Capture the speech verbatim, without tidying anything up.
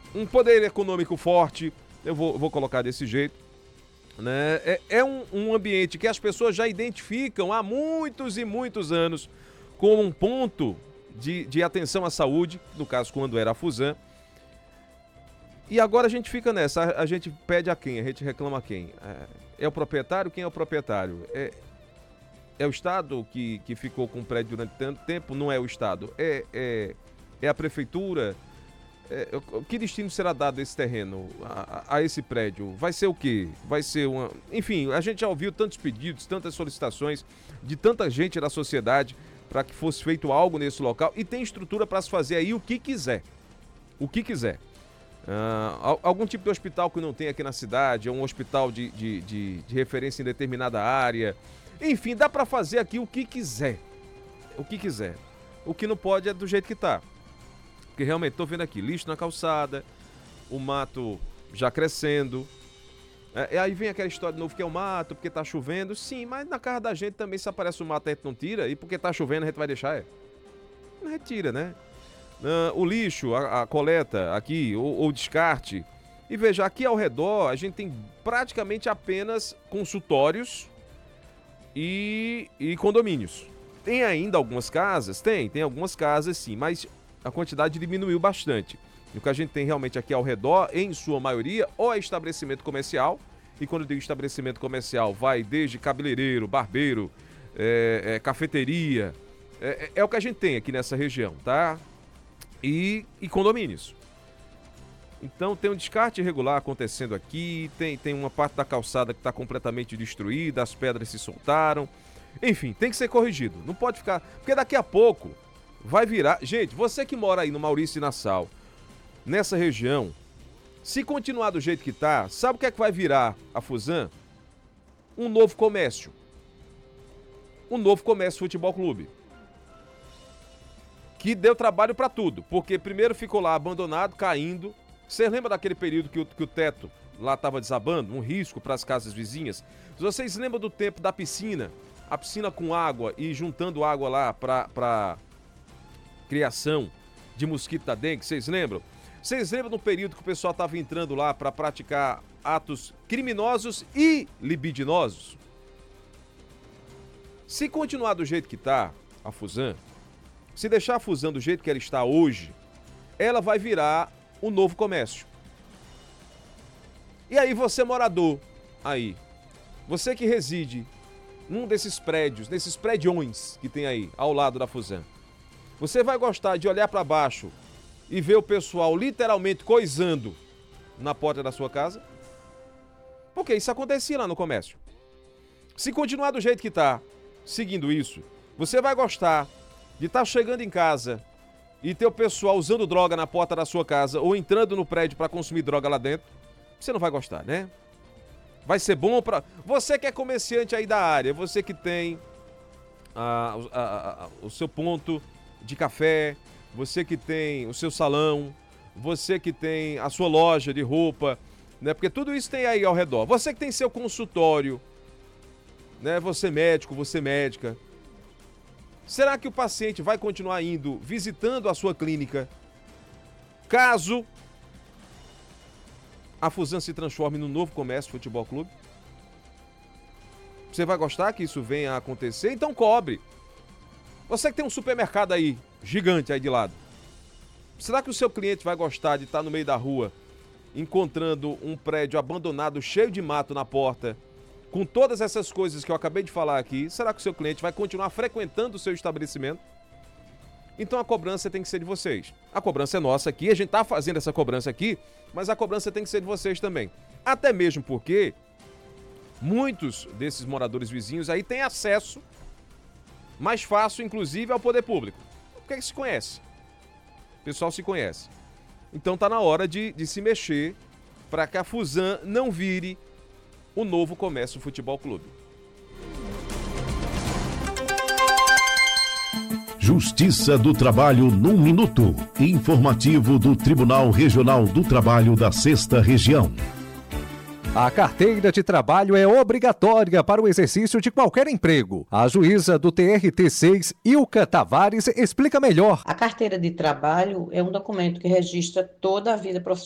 um poder econômico forte, eu vou, vou colocar desse jeito, né? É, é um, um ambiente que as pessoas já identificam há muitos e muitos anos como um ponto de, de atenção à saúde, no caso quando era a Fusan. E agora a gente fica nessa, a, a gente pede a quem? A gente reclama a quem? É, é o proprietário? Quem é o proprietário? É, é o Estado que, que ficou com o prédio durante tanto tempo? Não é o Estado. É, é, é a Prefeitura? É, que destino será dado a esse terreno, a, a esse prédio? Vai ser o quê? Vai ser uma... Enfim, a gente já ouviu tantos pedidos, tantas solicitações de tanta gente da sociedade para que fosse feito algo nesse local e tem estrutura para se fazer aí o que quiser. O que quiser. Uh, algum tipo de hospital que não tem aqui na cidade, é um hospital de, de, de, de referência em determinada área. Enfim, dá para fazer aqui o que quiser. O que quiser. O que não pode é do jeito que tá. Porque realmente, tô vendo aqui, lixo na calçada, o mato já crescendo. É, aí vem aquela história de novo que é o mato, porque tá chovendo. Sim, mas na casa da gente também, se aparece o mato, a gente não tira. E porque tá chovendo, a gente vai deixar, é? Não retira, né? Uh, o lixo, a, a coleta aqui, ou, ou descarte. E veja, aqui ao redor, a gente tem praticamente apenas consultórios e, e condomínios. Tem ainda algumas casas? Tem, tem algumas casas sim, mas a quantidade diminuiu bastante. E o que a gente tem realmente aqui ao redor, em sua maioria, ou é estabelecimento comercial, e quando eu digo estabelecimento comercial, vai desde cabeleireiro, barbeiro, é, é, cafeteria, é, é o que a gente tem aqui nessa região, tá? E, e condomínios. Então tem um descarte irregular acontecendo aqui, tem, tem uma parte da calçada que está completamente destruída, as pedras se soltaram. Enfim, tem que ser corrigido. Não pode ficar... Porque daqui a pouco vai virar... Gente, você que mora aí no Maurício e Nassau, nessa região, se continuar do jeito que tá, sabe o que é que vai virar a Fusan? Um novo comércio. Um novo comércio futebol clube. Que deu trabalho para tudo, porque primeiro ficou lá abandonado, caindo. Você lembra daquele período que o, que o teto lá estava desabando? Um risco para as casas vizinhas? Vocês lembram do tempo da piscina? A piscina com água e juntando água lá para criação de mosquito da dengue, vocês lembram? Vocês lembram do período que o pessoal estava entrando lá para praticar atos criminosos e libidinosos? Se continuar do jeito que está a Fusan, se deixar a Fusan do jeito que ela está hoje, ela vai virar um novo comércio. E aí você morador, aí, você que reside num desses prédios, nesses prédios que tem aí, ao lado da Fusan, você vai gostar de olhar para baixo e ver o pessoal literalmente coisando na porta da sua casa? Porque isso acontecia lá no comércio. Se continuar do jeito que está, seguindo isso, você vai gostar de estar chegando em casa e ter o pessoal usando droga na porta da sua casa ou entrando no prédio para consumir droga lá dentro? Você não vai gostar, né? Vai ser bom para... Você que é comerciante aí da área, você que tem ah, a, a, a, o seu ponto de café, você que tem o seu salão, você que tem a sua loja de roupa, né? Porque tudo isso tem aí ao redor. Você que tem seu consultório, né? Você médico, você médica. Será que o paciente vai continuar indo, visitando a sua clínica, caso a Fusan se transforme num novo comércio futebol clube? Você vai gostar que isso venha a acontecer? Então cobre. Você que tem um supermercado aí, gigante aí de lado, será que o seu cliente vai gostar de estar no meio da rua, encontrando um prédio abandonado, cheio de mato na porta, com todas essas coisas que eu acabei de falar aqui? Será que o seu cliente vai continuar frequentando o seu estabelecimento? Então a cobrança tem que ser de vocês. A cobrança é nossa aqui, a gente está fazendo essa cobrança aqui, mas a cobrança tem que ser de vocês também. Até mesmo porque muitos desses moradores vizinhos aí têm acesso mais fácil, inclusive, ao poder público. Porque é que se conhece. O pessoal se conhece. Então tá na hora de, de se mexer para que a Fusan não vire o novo comércio futebol clube. Justiça do Trabalho num minuto. Informativo do Tribunal Regional do Trabalho da Sexta Região. A carteira de trabalho é obrigatória para o exercício de qualquer emprego. A juíza do T R T seis, Ilka Tavares, explica melhor. A carteira de trabalho é um documento que registra toda a vida profissional